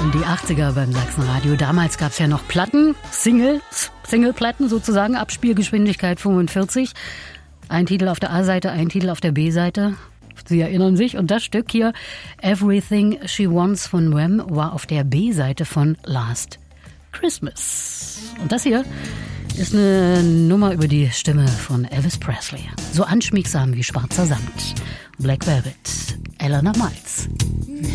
Die 80er beim Sachsenradio. Damals gab es ja noch Platten, Singleplatten sozusagen, Abspielgeschwindigkeit 45. Ein Titel auf der A-Seite, ein Titel auf der B-Seite. Sie erinnern sich. Und das Stück hier, Everything She Wants von Wham, war auf der B-Seite von Last Christmas. Und das hier ist eine Nummer über die Stimme von Elvis Presley. So anschmiegsam wie schwarzer Samt. Black Velvet, Eleanor Miles.